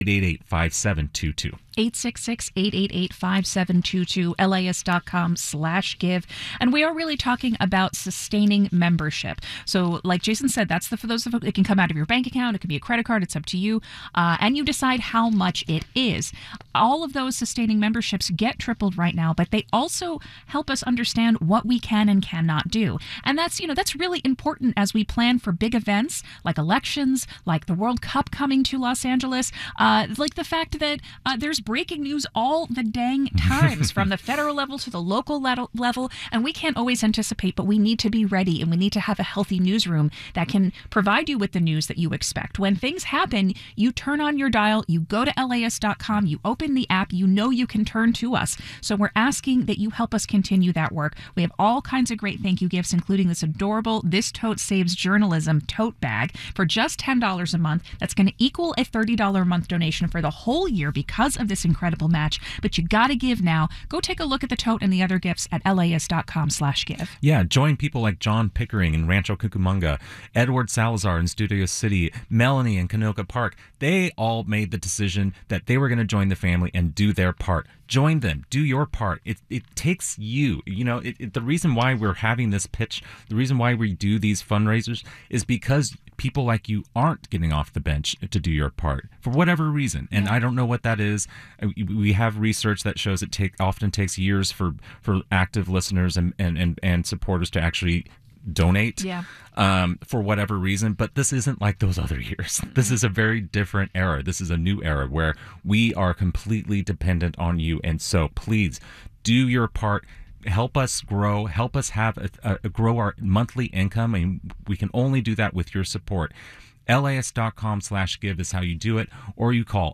888-5722. 866-888-5722, LAist.com/give. And we are really talking about sustaining membership. So like Jason said, that's for those of it can come out of your bank account. It can be a credit card. It's up to you. And you decide how much it is. All of those sustaining memberships get tripled right now, but they also help us understand what we can and cannot do. And that's really important as we plan for big events like elections, like the World Cup coming to Los Angeles, like the fact that there's breaking news all the dang times from the federal level to the local level, and we can't always anticipate, but we need to be ready, and we need to have a healthy newsroom that can provide you with the news that you expect. When things happen, you turn on your dial, you go to LAist.com, you open the app, you know you can turn to us. So we're asking that you help us continue that work. We have all kinds of great thank you gifts, including this adorable This Tote Saves Journalism tote bag for just $10 a month. That's going to equal a $30 a month donation for the whole year because of this incredible match. But you got to give now. Go take a look at the tote and the other gifts at LAist.com/give. Yeah, join people like John Pickering in Rancho Cucamonga, Edward Salazar in Studio City, Melanie in Canoga Park. They all made the decision that they were going to join the family and do their part. Join them. Do your part. It takes you. The reason why we're having this pitch, the reason why we do these fundraisers is because people like you aren't getting off the bench to do your part for whatever reason. And I don't know what that is. We have research that shows it often takes years for active listeners and supporters to actually donate for whatever reason. But this isn't like those other years. This is a very different era. This is a new era where we are completely dependent on you. And so please do your part. Help us grow. Help us have grow our monthly income. And we can only do that with your support. LAist.com/give is how you do it, or you call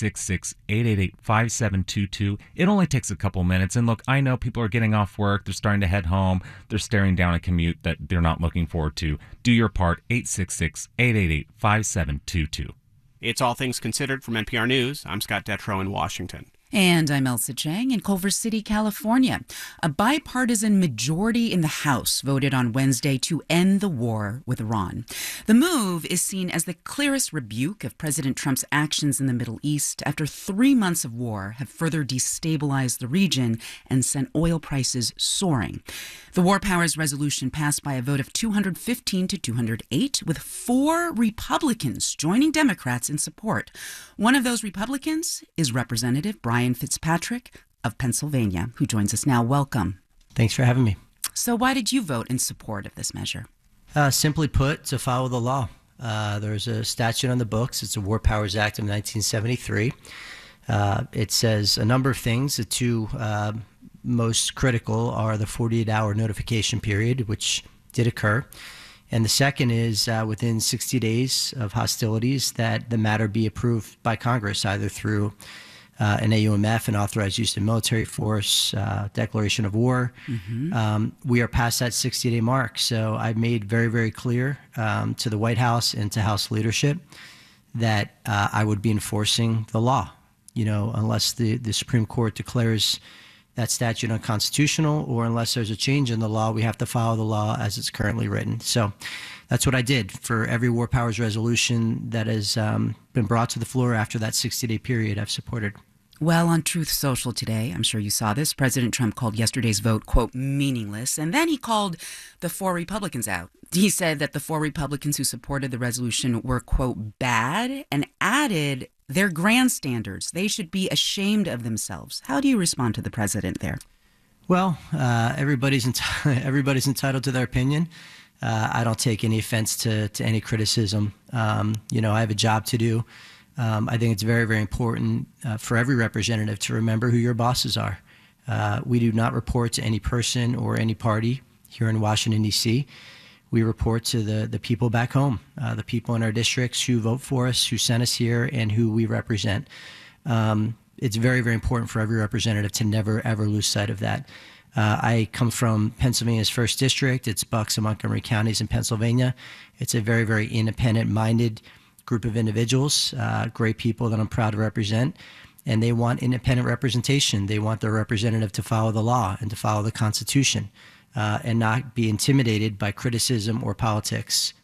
866-888-5722. It only takes a couple minutes. And look, I know people are getting off work. They're starting to head home. They're staring down a commute that they're not looking forward to. Do your part. 866-888-5722. It's All Things Considered from NPR News. I'm Scott Detrow in Washington. And I'm Elsa Chang in Culver City, California. A bipartisan majority in the House voted on Wednesday to end the war with Iran. The move is seen as the clearest rebuke of President Trump's actions in the Middle East after 3 months of war have further destabilized the region and sent oil prices soaring. The War Powers resolution passed by a vote of 215 to 208, with 4 Republicans joining Democrats in support. One of those Republicans is Representative Brian Fitzpatrick of Pennsylvania, who joins us now. Welcome. Thanks for having me. So why did you vote in support of this measure? Simply put, to follow the law. There's a statute on the books. It's the War Powers Act of 1973. It says a number of things. The two most critical are the 48-hour notification period, which did occur. And the second is within 60 days of hostilities that the matter be approved by Congress, either through an AUMF, an authorized use of military force, declaration of war. We are past that 60-day mark. So I've made very, very clear to the White House and to House leadership that I would be enforcing the law, unless the Supreme Court declares that statute unconstitutional, or unless there's a change in the law, we have to follow the law as it's currently written. So that's what I did for every War Powers resolution that has been brought to the floor after that 60-day period. I've supported. Well, on Truth Social today, I'm sure you saw this, President Trump called yesterday's vote, quote, meaningless, and then he called the 4 Republicans out. He said that the 4 Republicans who supported the resolution were, quote, bad, and added they're grandstanders. They should be ashamed of themselves. How do you respond to the president there? Well, everybody's entitled to their opinion. I don't take any offense to any criticism. I have a job to do. I think it's very, very important for every representative to remember who your bosses are. We do not report to any person or any party here in Washington, D.C. We report to the people back home, the people in our districts who vote for us, who sent us here, and who we represent. It's very, very important for every representative to never, ever lose sight of that. I come from Pennsylvania's 1st District. It's Bucks and Montgomery counties in Pennsylvania. It's a very, very independent-minded group of individuals, great people that I'm proud to represent. And they want independent representation. They want their representative to follow the law and to follow the Constitution. And not be intimidated by criticism or politics.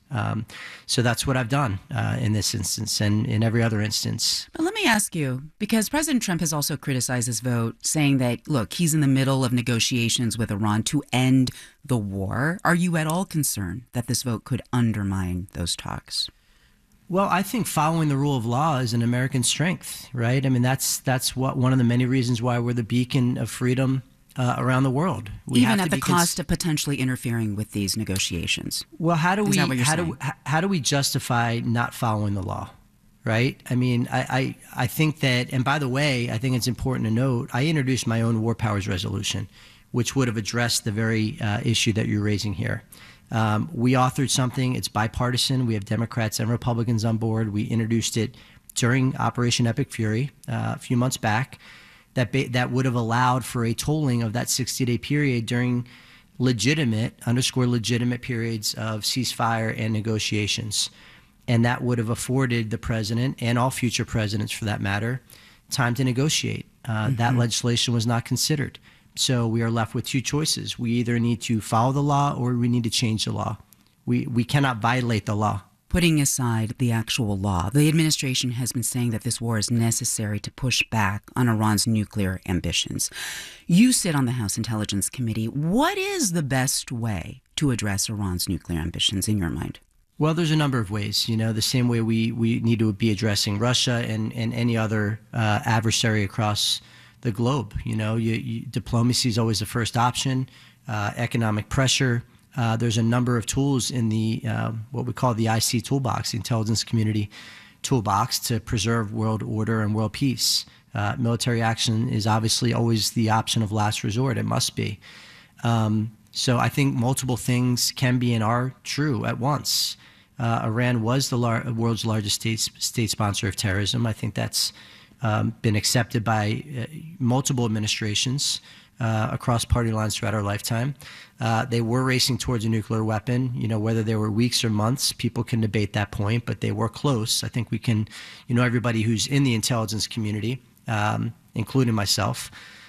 So that's what I've done in this instance and in every other instance. But let me ask you, because President Trump has also criticized this vote, saying that, look, he's in the middle of negotiations with Iran to end the war. Are you at all concerned that this vote could undermine those talks? Well, I think following the rule of law is an American strength, right? I mean, that's what one of the many reasons why we're the beacon of freedom around the world. Even at the cost of potentially interfering with these negotiations. Well, how do we justify not following the law, right? I mean, I think that, and by the way, I think it's important to note, I introduced my own war powers resolution, which would have addressed the very issue that you're raising here. We authored something. It's bipartisan. We have Democrats and Republicans on board. We introduced it during Operation Epic Fury a few months back. That would have allowed for a tolling of that 60-day period during legitimate periods of ceasefire and negotiations. And that would have afforded the president, and all future presidents for that matter, time to negotiate. That legislation was not considered. So we are left with two choices. We either need to follow the law or we need to change the law. We cannot violate the law. Putting aside the actual law, the administration has been saying that this war is necessary to push back on Iran's nuclear ambitions. You sit on the House Intelligence Committee. What is the best way to address Iran's nuclear ambitions in your mind? Well, there's a number of ways. You know, the same way we need to be addressing Russia and any other adversary across the globe. You know, diplomacy is always the first option. Economic pressure. There's a number of tools in the what we call the IC toolbox, the intelligence community toolbox, to preserve world order and world peace. Military action is obviously always the option of last resort. It must be. So I think multiple things can be and are true at once. Iran was the world's largest state sponsor of terrorism. I think that's been accepted by multiple administrations across party lines throughout our lifetime. They were racing towards a nuclear weapon. You know, whether they were weeks or months, people can debate that point, but they were close. I think we can, you know, everybody who's in the intelligence community, including myself,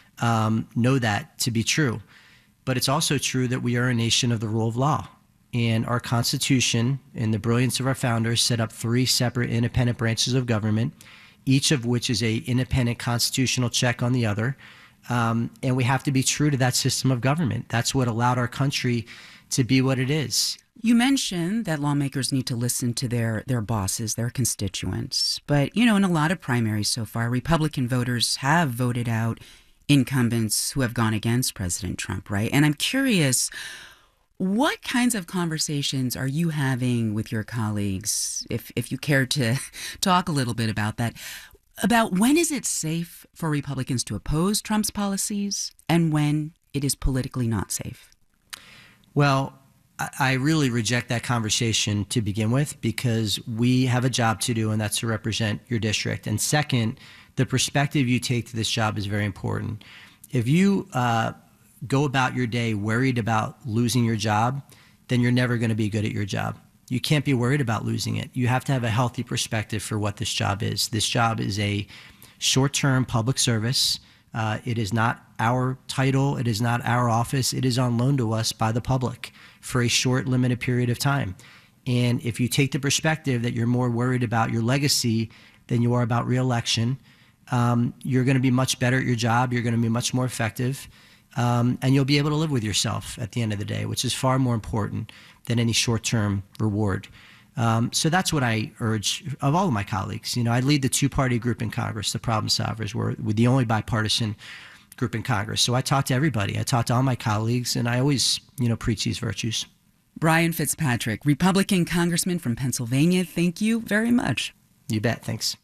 know that to be true. But it's also true that we are a nation of the rule of law. And our Constitution, in the brilliance of our founders, set up 3 separate independent branches of government, each of which is a independent constitutional check on the other. And we have to be true to that system of government. That's what allowed our country to be what it is. You mentioned that lawmakers need to listen to their bosses, their constituents. But, you know, in a lot of primaries so far, Republican voters have voted out incumbents who have gone against President Trump, right? And I'm curious, what kinds of conversations are you having with your colleagues, if you care to talk a little bit about that, about when is it safe for Republicans to oppose Trump's policies and when it is politically not safe? Well, I really reject that conversation to begin with, because we have a job to do, and that's to represent your district. And second, the perspective you take to this job is very important. If you go about your day worried about losing your job, then you're never going to be good at your job. You can't be worried about losing it. You have to have a healthy perspective for what this job is. This job is a short-term public service. It is not our title. It is not our office. It is on loan to us by the public for a short, limited period of time. And if you take the perspective that you're more worried about your legacy than you are about re-election, you're going to be much better at your job. You're going to be much more effective. And you'll be able to live with yourself at the end of the day, which is far more important than any short-term reward. So that's what I urge of all of my colleagues. You know, I lead the 2-party group in Congress, the Problem Solvers. We're the only bipartisan group in Congress. So I talk to everybody. I talk to all my colleagues, and I always, you know, preach these virtues. Brian Fitzpatrick, Republican Congressman from Pennsylvania, thank you very much. You bet. Thanks.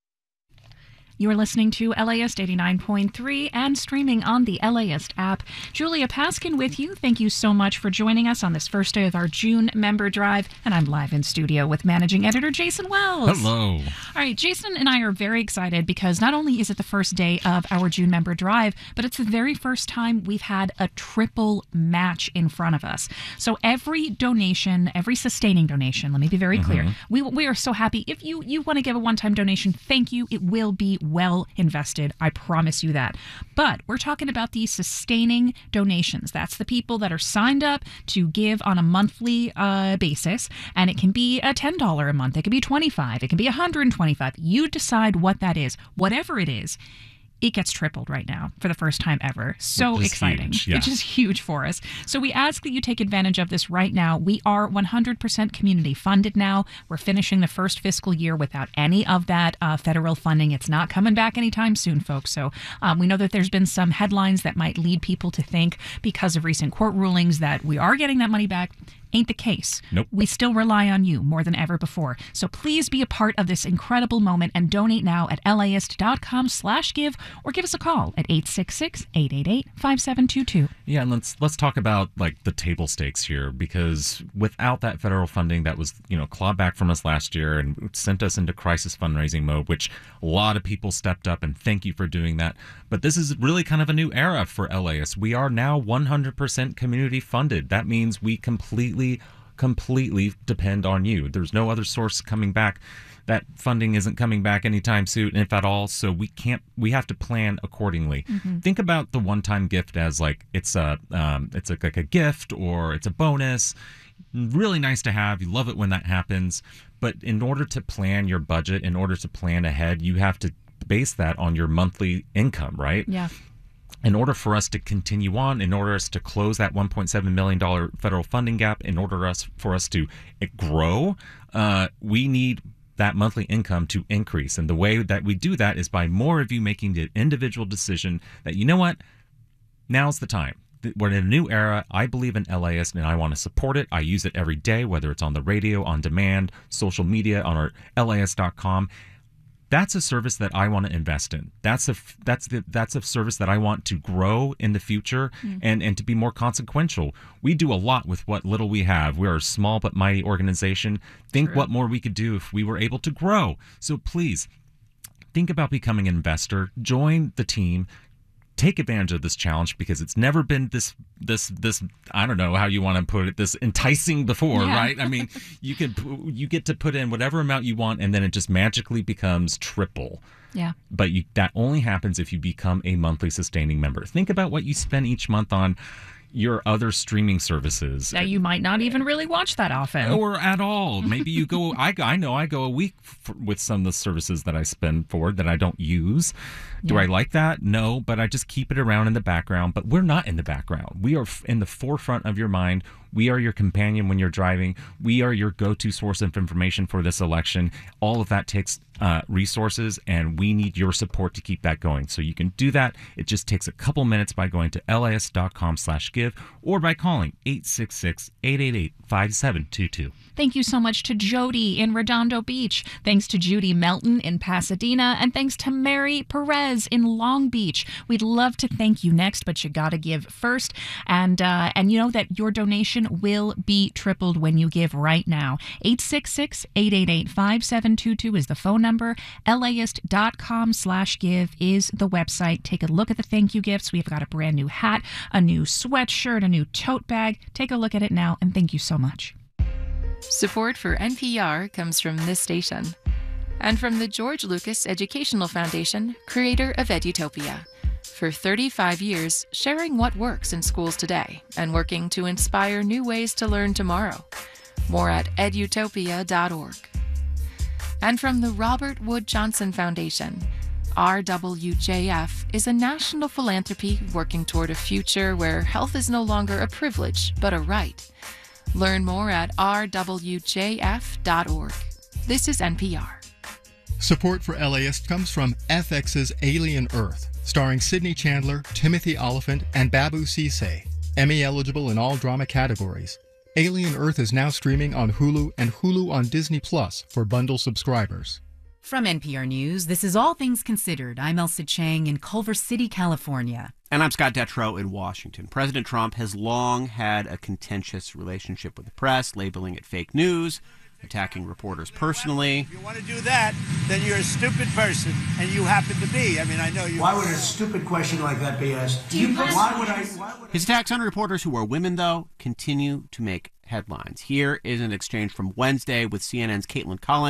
You're listening to LAist 89.3 and streaming on the LAist app. Julia Paskin with you. Thank you so much for joining us on this first day of our June member drive. And I'm live in studio with managing editor Jason Wells. Hello. All right, Jason and I are very excited because not only is it the first day of our June member drive, but it's the very first time we've had a triple match in front of us. So every donation, every sustaining donation, let me be very clear. We are so happy. If you want to give a one-time donation, thank you. It will be well invested. I promise you that. But we're talking about the sustaining donations. That's the people that are signed up to give on a monthly basis, and it can be a $10 a month. It can be $25. It can be $125. You decide what that is. Whatever it is, it gets tripled right now for the first time ever. So exciting. Huge, yeah. Which is huge for us. So we ask that you take advantage of this right now. We are 100% community funded now. We're finishing the first fiscal year without any of that federal funding. It's not coming back anytime soon, folks. So we know that there's been some headlines that might lead people to think, because of recent court rulings, that we are getting that money back. Ain't the case. Nope. We still rely on you more than ever before. So please be a part of this incredible moment and donate now at LAist.com/give, or give us a call at 866-888-5722. Yeah, and let's talk about like the table stakes here, because without that federal funding that was, clawed back from us last year and sent us into crisis fundraising mode, which a lot of people stepped up, and thank you for doing that. But this is really kind of a new era for LAist. We are now 100% community funded. That means we completely depend on you. There's no other source coming back. That funding isn't coming back anytime soon, if at all. So we have to plan accordingly. Mm-hmm. Think about the one-time gift as like it's like a gift, or it's a bonus. Really nice to have. You love it when that happens. But in order to plan your budget, in order to plan ahead, you have to base that on your monthly income, right? Yeah. In order for us to continue on, in order for us to close that $1.7 million federal funding gap, in order for us to grow, we need that monthly income to increase. And the way that we do that is by more of you making the individual decision that, you know what, now's the time. We're in a new era. I believe in LAist, and I want to support it. I use it every day, whether it's on the radio, on demand, social media, on our LAist.com. That's a service that I want to invest in. That's a service that I want to grow in the future, and to be more consequential. We do a lot with what little we have. We are a small but mighty organization. Think what more we could do if we were able to grow. So please think about becoming an investor. Join the team. Take advantage of this challenge, because it's never been this I don't know how you want to put it, this enticing before, right? I mean, you get to put in whatever amount you want, and then it just magically becomes triple. Yeah. But that only happens if you become a monthly sustaining member. Think about what you spend each month on your other streaming services. Now, you might not even really watch that often. Or at all. Maybe you go, I know I go a week with some of the services that I spend for that I don't use. Do I like that? No, but I just keep it around in the background. But we're not in the background. We are in the forefront of your mind. We are your companion when you're driving. We are your go-to source of information for this election. All of that takes resources, and we need your support to keep that going. So you can do that. It just takes a couple minutes by going to LAist.com/give, or by calling 866-888-5722. Thank you so much to Jody in Redondo Beach. Thanks to Judy Melton in Pasadena. And thanks to Mary Perez in Long Beach. We'd love to thank you next, but you got to give first. And you know that your donation will be tripled when you give right now. 866-888-5722 is the phone number. LAist.com/give is the website. Take a look at the thank you gifts. We've got a brand new hat, a new sweatshirt, a new tote bag. Take a look at it now, and thank you so much. Support for NPR comes from this station and from the George Lucas Educational Foundation, creator of Edutopia. For 35 years, sharing what works in schools today and working to inspire new ways to learn tomorrow. More at edutopia.org. And from the Robert Wood Johnson Foundation, RWJF is a national philanthropy working toward a future where health is no longer a privilege, but a right. Learn more at rwjf.org. This is NPR. Support for LAist comes from FX's Alien Earth, starring Sidney Chandler, Timothy Oliphant, and Babu Ceesay. Emmy eligible in all drama categories. Alien Earth is now streaming on Hulu and Hulu on Disney Plus for bundle subscribers. From NPR News, this is All Things Considered. I'm Elsa Chang in Culver City, California. And I'm Scott Detrow in Washington. President Trump has long had a contentious relationship with the press, labeling it fake news, attacking reporters personally. If you want to do that, then you're a stupid person, and you happen to be. I mean, I know you. Why would a stupid question like that be asked? Why would I? His attacks on reporters who are women, though, continue to make headlines. Here is an exchange from Wednesday with CNN's Caitlin Collins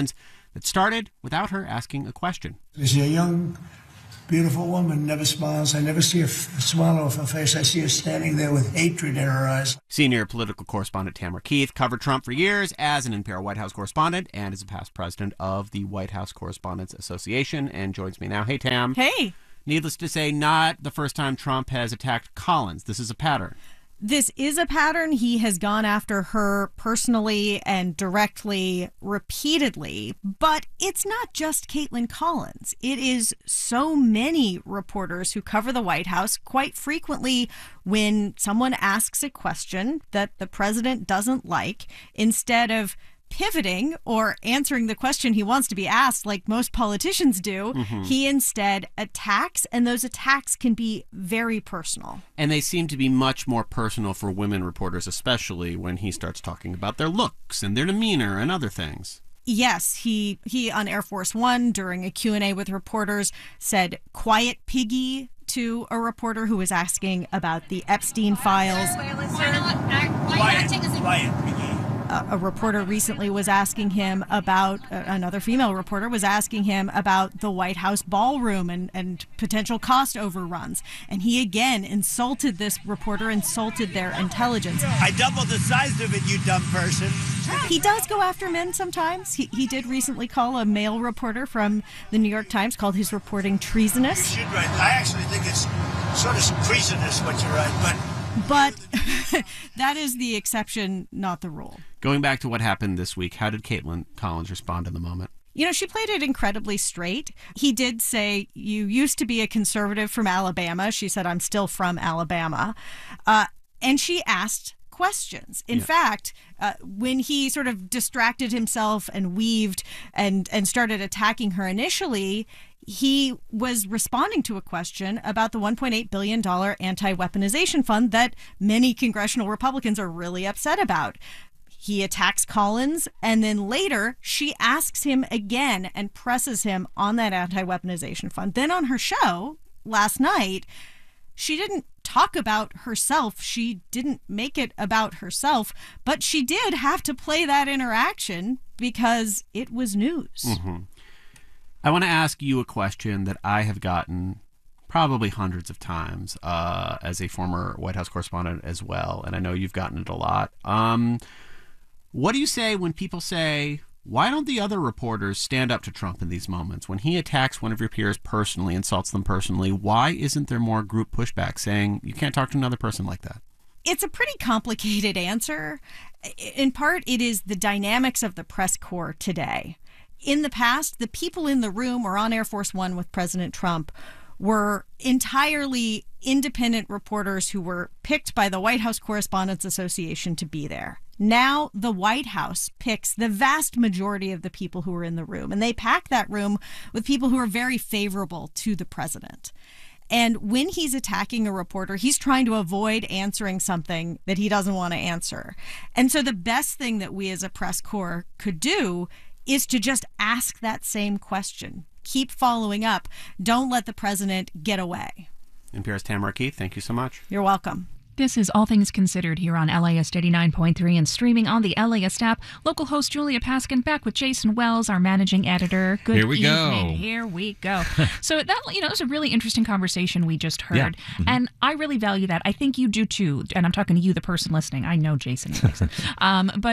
that started without her asking a question. She's a young, beautiful woman, never smiles. I never see a smile off her face. I see her standing there with hatred in her eyes. Senior political correspondent Tamara Keith covered Trump for years as an NPR White House correspondent and is a past president of the White House Correspondents Association and joins me now. Hey, Tam. Hey. Needless to say, not the first time Trump has attacked Collins. This is a pattern. This is a pattern. He has gone after her personally and directly, repeatedly. But it's not just Caitlin Collins. It is so many reporters who cover the White House. Quite frequently, when someone asks a question that the president doesn't like, instead of pivoting or answering the question he wants to be asked like most politicians do, he instead attacks, and those attacks can be very personal. And they seem to be much more personal for women reporters, especially when he starts talking about their looks and their demeanor and other things. Yes, he on Air Force One during a Q&A with reporters said "quiet piggy" to a reporter who was asking about the Epstein files. Quiet piggy. A reporter recently was asking him about, another female reporter was asking him about the White House ballroom and potential cost overruns. And he again insulted this reporter, insulted their intelligence. I doubled the size of it, you dumb person. He does go after men sometimes. He did recently call a male reporter from the New York Times, called his reporting treasonous. You should write. I actually think it's sort of treasonous what you write, But that is the exception, not the rule. Going back to what happened this week, how did Caitlin Collins respond in the moment? You know, she played it incredibly straight. He did say, "You used to be a conservative from Alabama." She said, "I'm still from Alabama." And she asked questions. In fact, when he sort of distracted himself and weaved and started attacking her initially, he was responding to a question about the $1.8 billion anti-weaponization fund that many congressional Republicans are really upset about. He attacks Collins, and then later she asks him again and presses him on that anti-weaponization fund. Then on her show last night, she didn't talk about herself. She didn't make it about herself, but she did have to play that interaction because it was news. I want to ask you a question that I have gotten probably hundreds of times as a former White House correspondent as well, and I know you've gotten it a lot. What do you say when people say, why don't the other reporters stand up to Trump in these moments? When he attacks one of your peers personally, insults them personally, why isn't there more group pushback saying you can't talk to another person like that? It's a pretty complicated answer. In part, it is the dynamics of the press corps today. In the past, the people in the room or on Air Force One with President Trump were entirely independent reporters who were picked by the White House Correspondents Association to be there. Now the White House picks the vast majority of the people who are in the room, and they pack that room with people who are very favorable to the president. And when he's attacking a reporter, he's trying to avoid answering something that he doesn't want to answer. And so the best thing that we as a press corps could do is to just ask that same question. Keep following up. Don't let the president get away. NPR's Tamara Keith, thank you so much. You're welcome. This is All Things Considered here on LAist 89.3 and streaming on the LAist app. Local host Julia Paskin back with Jason Wells, our managing editor. Good Here we evening. go. Here we go. So that, it was a really interesting conversation we just heard. Yeah. And I really value that. I think you do too. And I'm talking to you, the person listening. I know Jason. But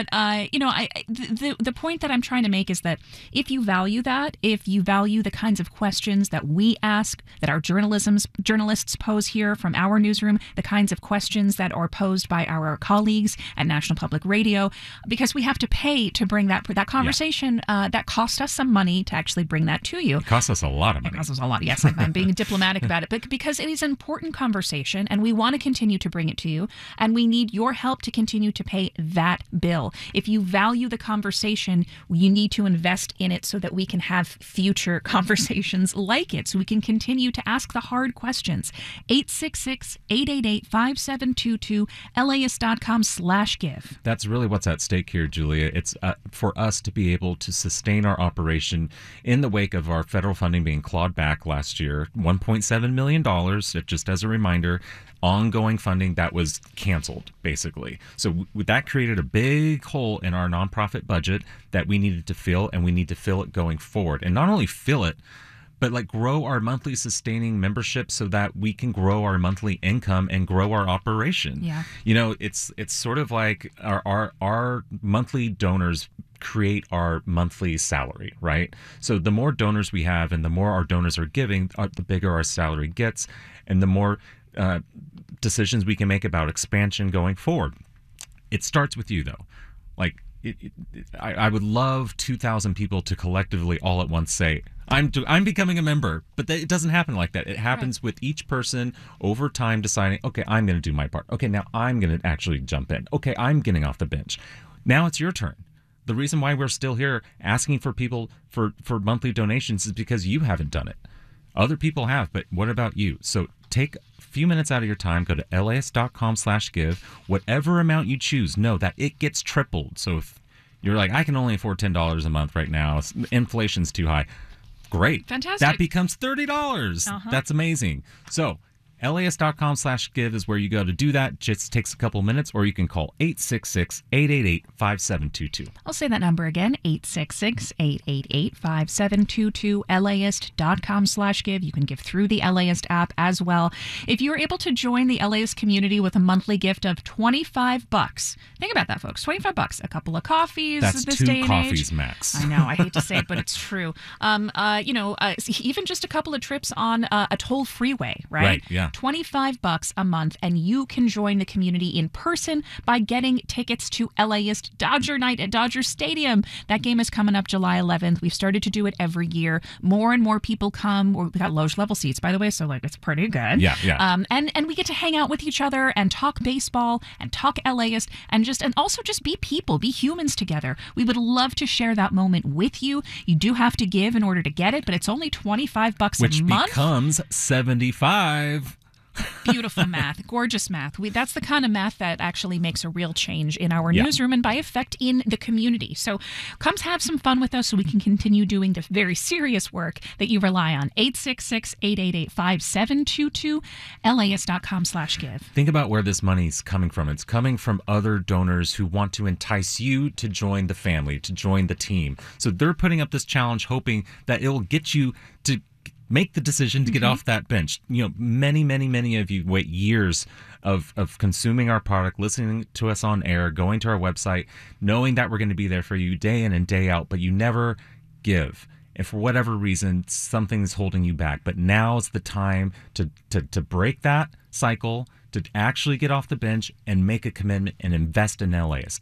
the point that I'm trying to make is that if you value that, if you value the kinds of questions that we ask, that our journalists pose here from our newsroom, the kinds of questions that are posed by our colleagues at National Public Radio, because we have to pay to bring that conversation. That cost us some money to actually bring that to you. It costs us a lot of money. It costs us a lot. Yes, I'm being diplomatic about it, but because it is an important conversation and we want to continue to bring it to you, and we need your help to continue to pay that bill. If you value the conversation, you need to invest in it so that we can have future conversations like it, so we can continue to ask the hard questions. 866-888-57 5722, LAist.com/give. That's really what's at stake here, Julia. It's for us to be able to sustain our operation in the wake of our federal funding being clawed back last year, $1.7 million, just as a reminder, ongoing funding that was canceled, basically. So that created a big hole in our nonprofit budget that we needed to fill, and we need to fill it going forward. And not only fill it, but like grow our monthly sustaining membership so that we can grow our monthly income and grow our operation. Yeah. You know, it's sort of like our monthly donors create our monthly salary, right? So the more donors we have and the more our donors are giving, the bigger our salary gets, and the more decisions we can make about expansion going forward. It starts with you, though. Like, I would love 2,000 people to collectively all at once say, I'm becoming a member, but it doesn't happen like that. It happens with each person over time deciding, okay, I'm going to do my part. Okay, now I'm going to actually jump in. Okay, I'm getting off the bench. Now it's your turn. The reason why we're still here asking for people for monthly donations is because you haven't done it. Other people have, but what about you? So take a few minutes out of your time, go to LAist.com/give. Whatever amount you choose, know that it gets tripled. So if you're like, I can only afford $10 a month right now, inflation's too high. Great. Fantastic. That becomes $30. That's amazing. So LAist.com/give is where you go to do that. Just takes a couple minutes, or you can call 866-888-5722. I'll say that number again, 866-888-5722, LAist.com/give. You can give through the LAist app as well. If you're able to join the LAist community with a monthly gift of $25, think about that, folks. $25, a couple of coffees. That's this 2 day and coffees age. max. I know, I hate to say it, but it's true. Even just a couple of trips on a toll freeway, right? Right, yeah. $25 a month, and you can join the community in person by getting tickets to LAist Dodger Night at Dodger Stadium. That game is coming up July 11th. We've started to do it every year. More and more people come. We've got loge level seats, by the way, so like it's pretty good. Yeah. And we get to hang out with each other and talk baseball and talk LAist and also just be people, be humans together. We would love to share that moment with you. You do have to give in order to get it, but it's only $25 a month. Which becomes $75. Beautiful math, gorgeous math. That's the kind of math that actually makes a real change in our newsroom and by effect in the community. So come have some fun with us so we can continue doing the very serious work that you rely on. 866-888-5722, LAist.com/give. Think about where this money's coming from. It's coming from other donors who want to entice you to join the family, to join the team. So they're putting up this challenge hoping that it will get you to make the decision to get off that bench. You know, many of you wait years of consuming our product, listening to us on air, going to our website, knowing that we're going to be there for you day in and day out, but you never give. And for whatever reason, something's holding you back. But now's the time to break that cycle, to actually get off the bench and make a commitment and invest in LAist.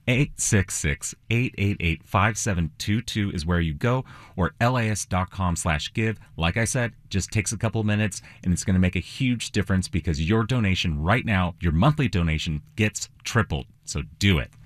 866-888-5722 is where you go, or LAist.com/give. Like I said, just takes a couple minutes, and it's going to make a huge difference because your donation right now, your monthly donation, gets tripled. So do it.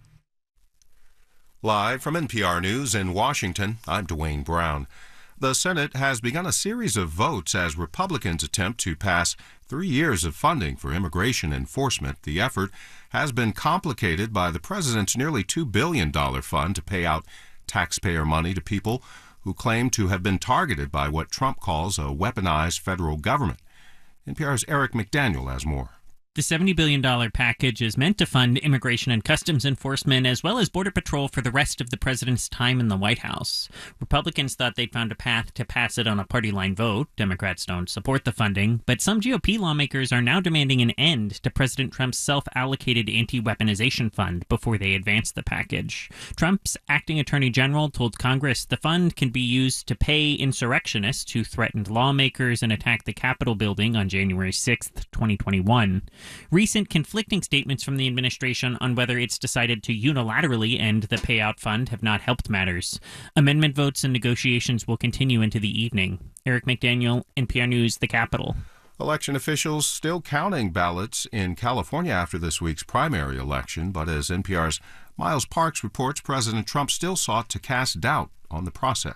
Live from NPR News in Washington, I'm Dwayne Brown. The Senate has begun a series of votes as Republicans attempt to pass 3 years of funding for immigration enforcement. The effort has been complicated by the president's nearly $2 billion fund to pay out taxpayer money to people who claim to have been targeted by what Trump calls a weaponized federal government. NPR's Eric McDaniel has more. The $70 billion package is meant to fund immigration and customs enforcement as well as Border Patrol for the rest of the president's time in the White House. Republicans thought they'd found a path to pass it on a party line vote. Democrats don't support the funding, but some GOP lawmakers are now demanding an end to President Trump's self-allocated anti-weaponization fund before they advance the package. Trump's acting attorney general told Congress the fund can be used to pay insurrectionists who threatened lawmakers and attacked the Capitol building on January 6th, 2021. Recent conflicting statements from the administration on whether it's decided to unilaterally end the payout fund have not helped matters. Amendment votes and negotiations will continue into the evening. Eric McDaniel, NPR News, The Capitol. Election officials still counting ballots in California after this week's primary election, but as NPR's Miles Parks reports, President Trump still sought to cast doubt on the process.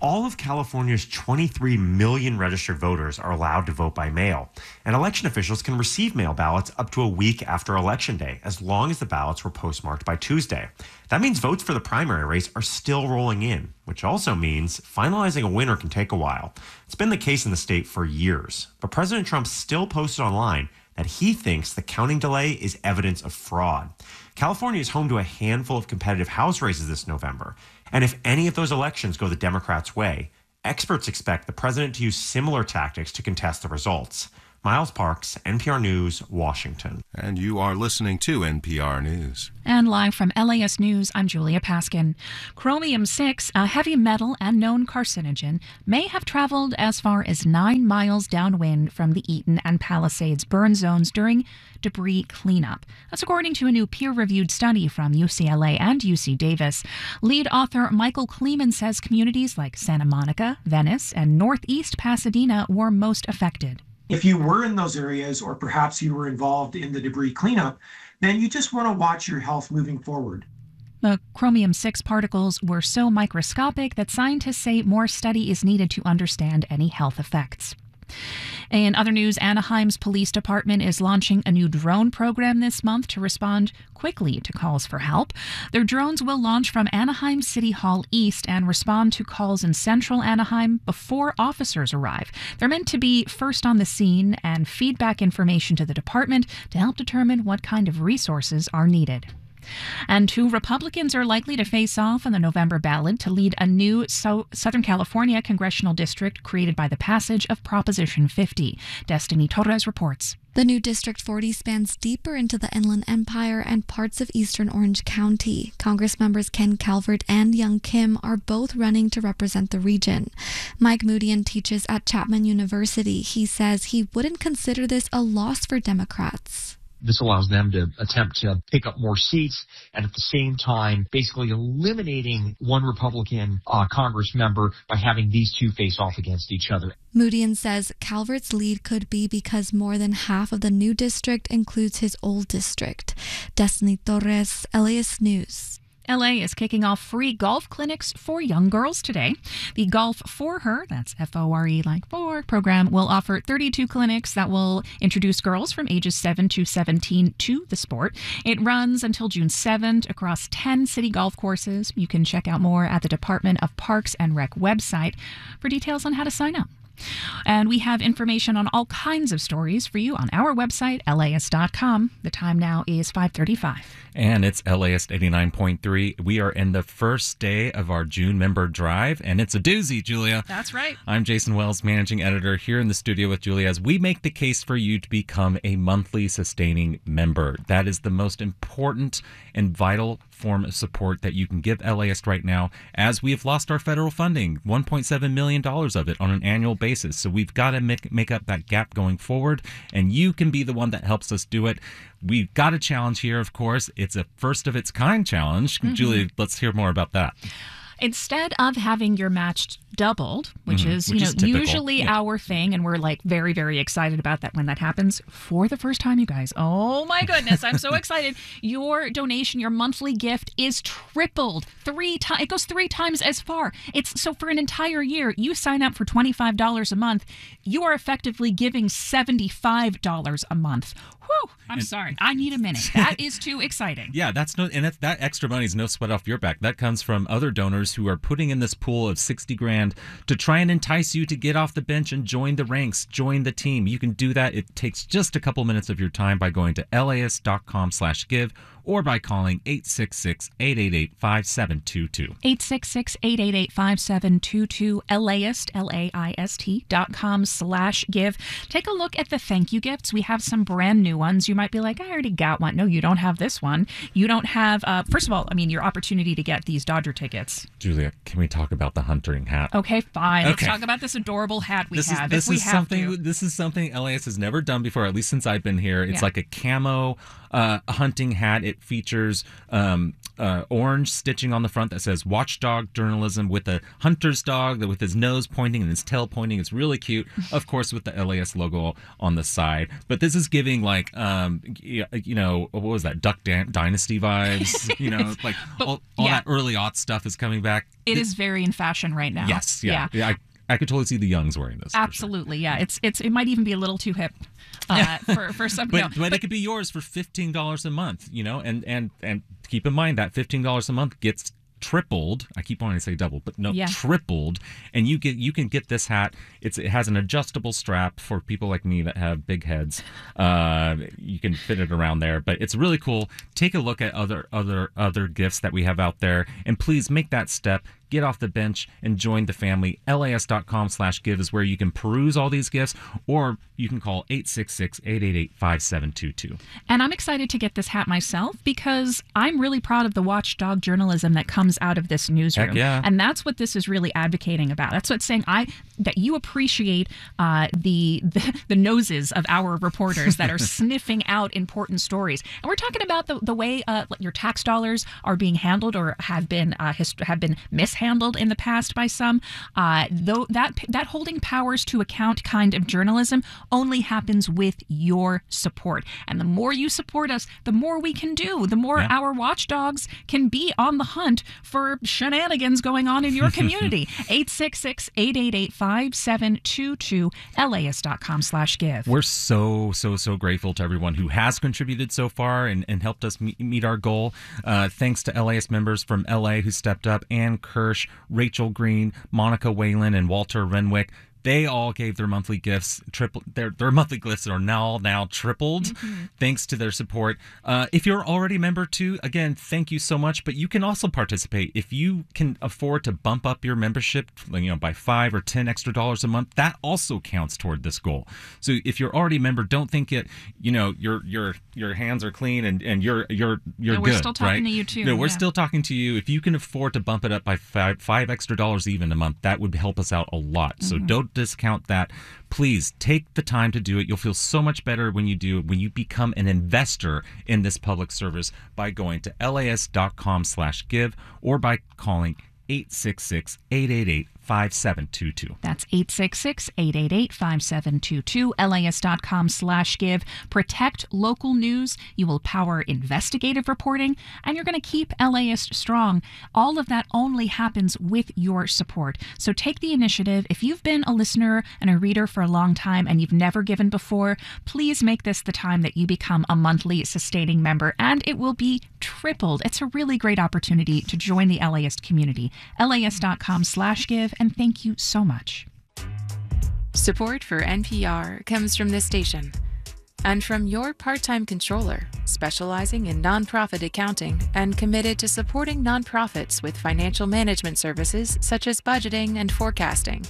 all of California's 23 million registered voters are allowed to vote by mail, and election officials can receive mail ballots up to a week after Election Day, as long as the ballots were postmarked by Tuesday. That means votes for the primary race are still rolling in, which also means finalizing a winner can take a while. It's been the case in the state for years, but President Trump still posted online that he thinks the counting delay is evidence of fraud. California is home to a handful of competitive House races this November, and if any of those elections go the Democrats' way, experts expect the president to use similar tactics to contest the results. Miles Parks, NPR News, Washington. And you are listening to NPR News. And live from LAS News, I'm Julia Paskin. Chromium-6, a heavy metal and known carcinogen, may have traveled as far as 9 miles downwind from the Eaton and Palisades burn zones during debris cleanup. That's according to a new peer-reviewed study from UCLA and UC Davis. Lead author Michael Kleeman says communities like Santa Monica, Venice, and Northeast Pasadena were most affected. If you were in those areas, or perhaps you were involved in the debris cleanup, then you just want to watch your health moving forward. The chromium-6 particles were so microscopic that scientists say more study is needed to understand any health effects. In other news, Anaheim's police department is launching a new drone program this month to respond quickly to calls for help. Their drones will launch from Anaheim City Hall East and respond to calls in central Anaheim before officers arrive. They're meant to be first on the scene and feed back information to the department to help determine what kind of resources are needed. And 2 Republicans are likely to face off on the November ballot to lead a new Southern California congressional district created by the passage of Proposition 50. Destiny Torres reports. The new District 40 spans deeper into the Inland Empire and parts of eastern Orange County. Congress members Ken Calvert and Young Kim are both running to represent the region. Mike Moodian teaches at Chapman University. He says he wouldn't consider this a loss for Democrats. This allows them to attempt to pick up more seats and at the same time basically eliminating one Republican Congress member by having these two face off against each other. Moodian says Calvert's lead could be because more than half of the new district includes his old district. Destiny Torres, LAS News. LA is kicking off free golf clinics for young girls today. The Golf for Her, that's F-O-R-E like for, program will offer 32 clinics that will introduce girls from ages 7 to 17 to the sport. It runs until June 7th across 10 city golf courses. You can check out more at the Department of Parks and Rec website for details on how to sign up. And we have information on all kinds of stories for you on our website, LAist.com. The time now is 5:35. And it's LAist 89.3. We are in the first day of our June member drive, and it's a doozy, Julia. That's right. I'm Jason Wells, managing editor here in the studio with Julia as we make the case for you to become a monthly sustaining member. That is the most important and vital form of support that you can give LAist right now, as we have lost our federal funding, $1.7 million of it on an annual basis. So we've got to make up that gap going forward, and you can be the one that helps us do it. We've got a challenge here, of course. It's a first of its kind challenge. Julie, let's hear more about that. Instead of having your match doubled, which is usually our thing, and we're like very, very excited about that when that happens for the first time, you guys. Oh my goodness, I'm so excited. Your donation, your monthly gift is tripled 3 times. It goes 3 times as far. It's so for an entire year, you sign up for $25 a month, you are effectively giving $75 a month. Whew, I'm sorry. I need a minute. That is too exciting. Yeah, that extra money is no sweat off your back. That comes from other donors who are putting in this pool of $60,000 to try and entice you to get off the bench and join the ranks, join the team. You can do that. It takes just a couple minutes of your time by going to LAist.com/give or by calling 866-888-5722. 866-888-5722, LAist, LAIST.com/give. Take a look at the thank you gifts. We have some brand new ones. You might be like, I already got one. No, you don't have this one. You don't have, first of all, I mean, your opportunity to get these Dodger tickets. Julia, can we talk about the hunting hat? Okay, fine. Let's talk about this adorable hat we have. This is something LAist has never done before, at least since I've been here. It's like a camo hunting hat. It features orange stitching on the front that says Watchdog Journalism with a hunter's dog with his nose pointing and his tail pointing. It's really cute, of course, with the LAS logo on the side. But this is giving like, what was that, Duck Dynasty vibes? Like all that early aught stuff is coming back. It is very in fashion right now. Yes, yeah. I could totally see the youngs wearing this. Absolutely, yeah. It might even be a little too hip for some. But it could be yours for $15 a month, and keep in mind that $15 a month gets tripled. I keep wanting to say double, but no, tripled. And you can get this hat. It has an adjustable strap for people like me that have big heads. You can fit it around there, but it's really cool. Take a look at other gifts that we have out there, and please make that step. Get off the bench and join the family. LAS.com/give is where you can peruse all these gifts, or you can call 866-888-5722. And I'm excited to get this hat myself because I'm really proud of the watchdog journalism that comes out of this newsroom. Heck yeah. And that's what this is really advocating about. That's what's saying that you appreciate the noses of our reporters that are sniffing out important stories. And we're talking about the way your tax dollars are being handled or have been mishandled in the past by some. Though that holding powers to account kind of journalism only happens with your support. And the more you support us, the more we can do. The more our watchdogs can be on the hunt for shenanigans going on in your community. 866-888-5722, LAS.com/give. We're so grateful to everyone who has contributed so far and helped us meet our goal. Thanks to LAS members from LA who stepped up, Ann Kirsch, Rachel Green, Monica Whalen, and Walter Renwick. They all gave their monthly gifts their monthly gifts are now tripled thanks to their support. If you're already a member too, again, thank you so much. But you can also participate if you can afford to bump up your membership, by $5 or $10 extra a month. That also counts toward this goal. So if you're already a member, don't think your hands are clean and you're good. We're still talking to you too. No, we're still talking to you. If you can afford to bump it up by $5 extra even a month, that would help us out a lot. So don't discount that. Please take the time to do it. You'll feel so much better when you do, when you become an investor in this public service by going to LAS.com/give or by calling 866-888-5722. That's 866-888-5722, LAS.com/give. Protect local news. You will power investigative reporting, and you're going to keep LAS strong. All of that only happens with your support. So take the initiative. If you've been a listener and a reader for a long time and you've never given before, please make this the time that you become a monthly sustaining member, and it will be tripled. It's a really great opportunity to join the LAist community. LAS.com/give, and thank you so much. Support for NPR comes from this station and from your part-time controller, specializing in nonprofit accounting and committed to supporting nonprofits with financial management services such as budgeting and forecasting.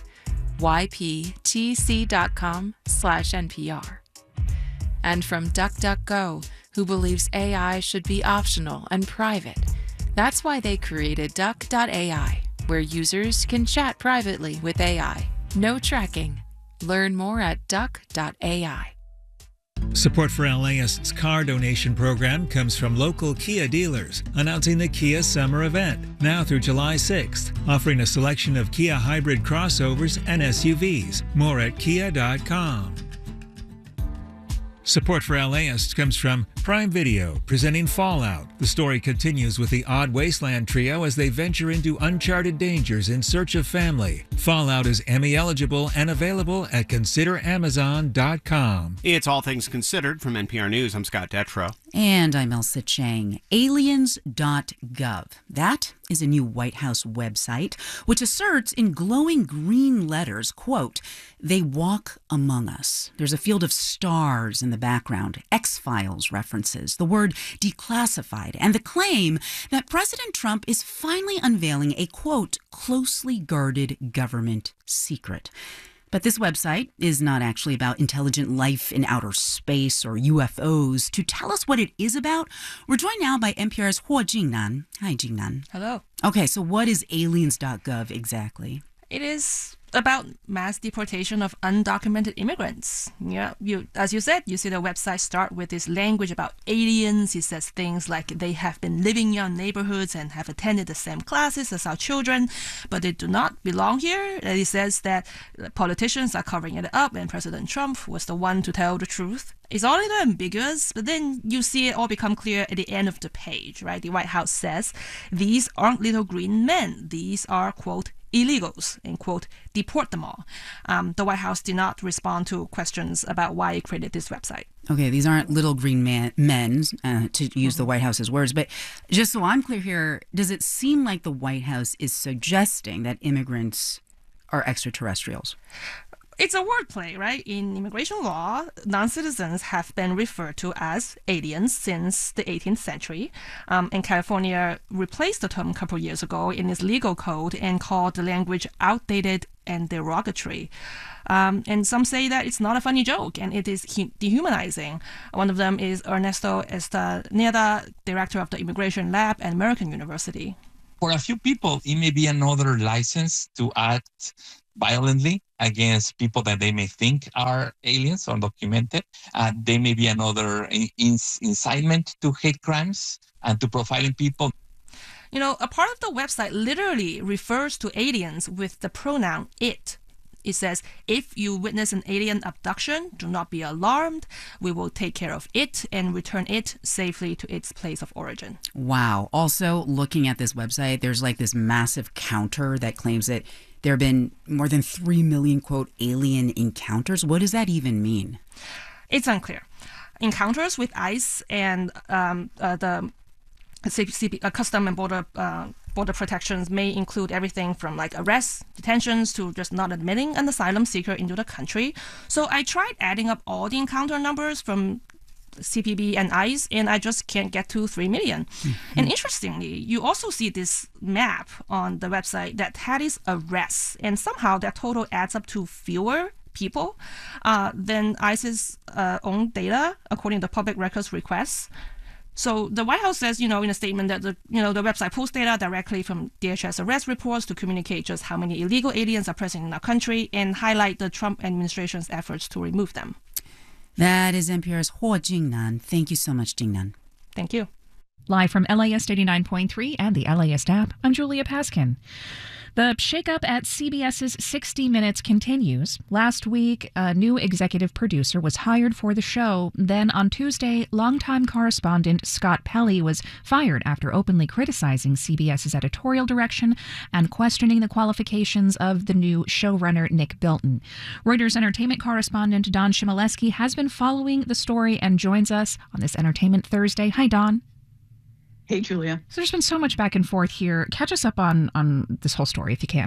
YPTC.com/NPR. And from DuckDuckGo, who believes AI should be optional and private. That's why they created Duck.ai, where users can chat privately with AI. No tracking. Learn more at Duck.ai. Support for LAist's car donation program comes from local Kia dealers, announcing the Kia Summer Event, now through July 6th, offering a selection of Kia hybrid crossovers and SUVs. More at kia.com. Support for LAist comes from Prime Video, presenting Fallout. The story continues with the Odd Wasteland trio as they venture into uncharted dangers in search of family. Fallout is Emmy eligible and available at consideramazon.com. It's All Things Considered from NPR News. I'm Scott Detrow. And I'm Elsa Chang. Aliens.gov. That is a new White House website which asserts in glowing green letters, quote, "They walk among us." There's a field of stars in the background, X-Files references, the word declassified, and the claim that President Trump is finally unveiling a, quote, closely guarded government secret. But this website is not actually about intelligent life in outer space or UFOs. To tell us what it is about, we're joined now by NPR's Huo Jingnan. Hi, Jingnan. Hello. Okay, so what is aliens.gov exactly? It is about mass deportation of undocumented immigrants. Yeah, as you said, you see the website start with this language about aliens. It says things like they have been living in our neighborhoods and have attended the same classes as our children, but they do not belong here. And it says that politicians are covering it up and President Trump was the one to tell the truth. It's all a little ambiguous, but then you see it all become clear at the end of the page, right? The White House says, these aren't little green men. These are, quote, illegals, and quote, deport them all. The White House did not respond to questions about why it created this website. Okay, these aren't little green men, to use the White House's words. But just so I'm clear here, does it seem like the White House is suggesting that immigrants are extraterrestrials? It's a wordplay, right? In immigration law, non-citizens have been referred to as aliens since the 18th century. And California replaced the term a couple of years ago in its legal code and called the language outdated and derogatory. And some say that it's not a funny joke and it is dehumanizing. One of them is Ernesto Estaneda, director of the Immigration Lab at American University. For a few people, it may be another license to act violently against people that they may think are aliens or undocumented. They may be another incitement to hate crimes and to profiling people. You know, a part of the website literally refers to aliens with the pronoun it. It says, if you witness an alien abduction, do not be alarmed. We will take care of it and return it safely to its place of origin. Wow. Also, looking at this website, there's like this massive counter that claims that there have been more than 3 million, quote, alien encounters. What does that even mean? It's unclear. Encounters with ICE and the Custom and Border Protections may include everything from like arrests, detentions, to just not admitting an asylum seeker into the country. So I tried adding up all the encounter numbers from CPB and ICE, and I just can't get to 3 million. Mm-hmm. And interestingly, you also see this map on the website that tallies arrests, and somehow that total adds up to fewer people than ICE's own data, according to public records requests. So the White House says, in a statement that the website pulls data directly from DHS arrest reports to communicate just how many illegal aliens are present in our country and highlight the Trump administration's efforts to remove them. That is NPR's Ho Jingnan. Thank you so much, Jingnan. Thank you. Live from LAist 89.3 and the LAist app, I'm Julia Paskin. The shakeup at CBS's 60 Minutes continues. Last week, a new executive producer was hired for the show. Then on Tuesday, longtime correspondent Scott Pelley was fired after openly criticizing CBS's editorial direction and questioning the qualifications of the new showrunner Nick Bilton. Reuters entertainment correspondent Don Chmielewski has been following the story and joins us on this Entertainment Thursday. Hi, Don. Hey, Julia. So there's been so much back and forth here. Catch us up on this whole story, if you can.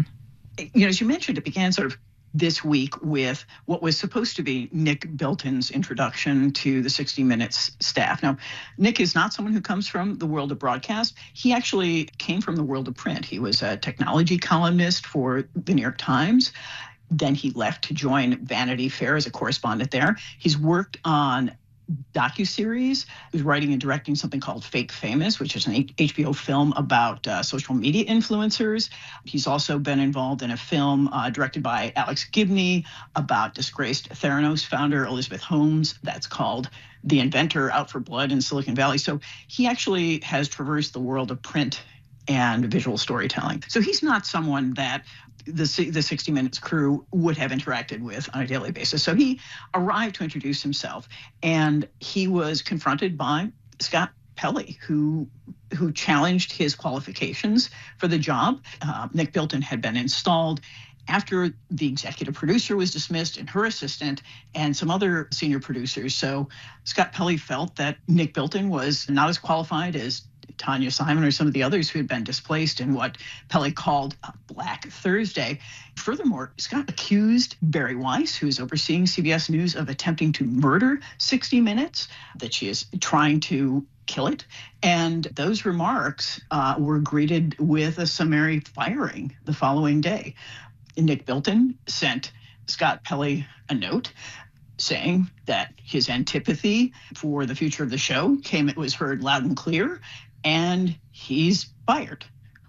As you mentioned, it began sort of this week with what was supposed to be Nick Bilton's introduction to the 60 Minutes staff. Now, Nick is not someone who comes from the world of broadcast. He actually came from the world of print. He was a technology columnist for the New York Times. Then he left to join Vanity Fair as a correspondent there. He's worked on docuseries. He was writing and directing something called Fake Famous, which is an HBO film about social media influencers. He's also been involved in a film directed by Alex Gibney about disgraced Theranos founder Elizabeth Holmes. That's called The Inventor, Out for Blood in Silicon Valley. So he actually has traversed the world of print and visual storytelling. So he's not someone that the 60 Minutes crew would have interacted with on a daily basis. So he arrived to introduce himself, and he was confronted by Scott Pelley, who challenged his qualifications for the job. Nick Bilton had been installed after the executive producer was dismissed and her assistant and some other senior producers. So Scott Pelley felt that Nick Bilton was not as qualified as Tanya Simon or some of the others who had been displaced in what Pelley called Black Thursday. Furthermore, Scott accused Bari Weiss, who is overseeing CBS News, of attempting to murder 60 Minutes, that she is trying to kill it. And those remarks were greeted with a summary firing the following day. Nick Bilton sent Scott Pelley a note saying that his antipathy for the future of the show was heard loud and clear, and he's fired.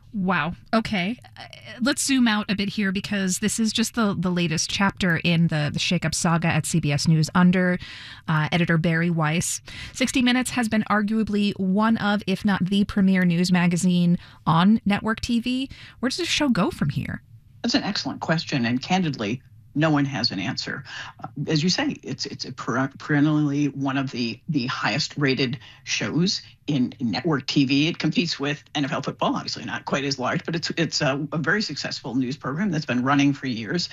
Wow. Okay. Let's zoom out a bit here because this is just the latest chapter in the shakeup saga at CBS News under editor Barry Weiss. 60 Minutes has been arguably one of, if not the premier news magazine on network TV. Where does the show go from here? That's an excellent question. And candidly, no one has an answer. As you say, it's perennially one of the highest rated shows in network TV. It competes with NFL football, obviously not quite as large, but it's a very successful news program that's been running for years.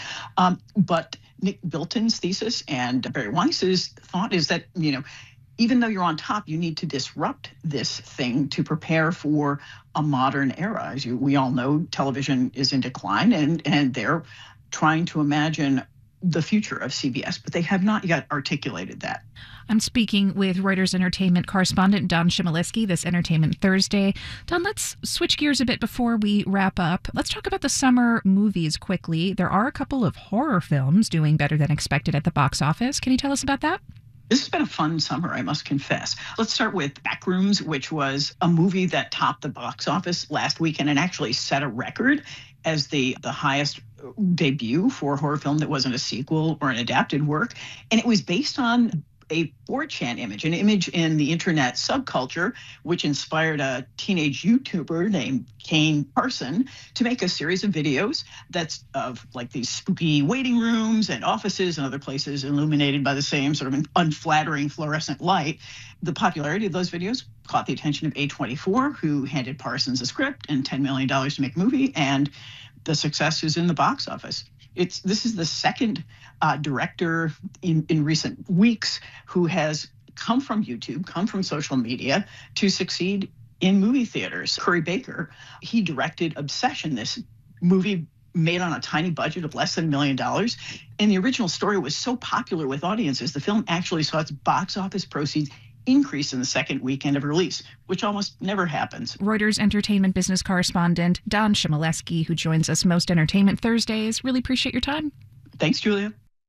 But Nick Bilton's thesis and Barry Weiss's thought is that, even though you're on top, you need to disrupt this thing to prepare for a modern era. As we all know, television is in decline, and they're trying to imagine the future of CBS, but they have not yet articulated that. I'm speaking with Reuters Entertainment correspondent Don Chmielewski this Entertainment Thursday. Don, let's switch gears a bit before we wrap up. Let's talk about the summer movies quickly. There are a couple of horror films doing better than expected at the box office. Can you tell us about that? This has been a fun summer, I must confess. Let's start with Backrooms, which was a movie that topped the box office last weekend and actually set a record as the highest debut for a horror film that wasn't a sequel or an adapted work. And it was based on a 4chan image, an image in the internet subculture, which inspired a teenage YouTuber named Kane Parson to make a series of videos that's of like these spooky waiting rooms and offices and other places illuminated by the same sort of unflattering fluorescent light. The popularity of those videos caught the attention of A24, who handed Parsons a script and $10 million to make a movie, and the success is in the box office. This is the second director in recent weeks who has come from YouTube, come from social media to succeed in movie theaters. Curry Baker, he directed Obsession, this movie made on a tiny budget of less than $1 million. And the original story was so popular with audiences, the film actually saw its box office proceeds increase in the second weekend of release, which almost never happens. Reuters Entertainment business correspondent Don Chmielewski, who joins us most Entertainment Thursdays. Really appreciate your time. Thanks, Julia.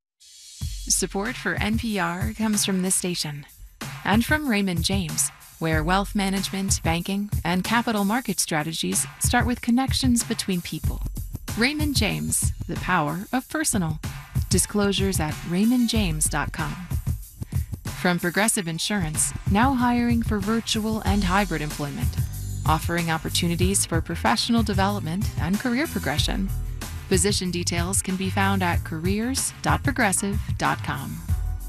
Support for NPR comes from this station and from Raymond James, where wealth management, banking, and capital market strategies start with connections between people. Raymond James, the power of personal. Disclosures at raymondjames.com. From Progressive Insurance, now hiring for virtual and hybrid employment, offering opportunities for professional development and career progression. Position details can be found at careers.progressive.com.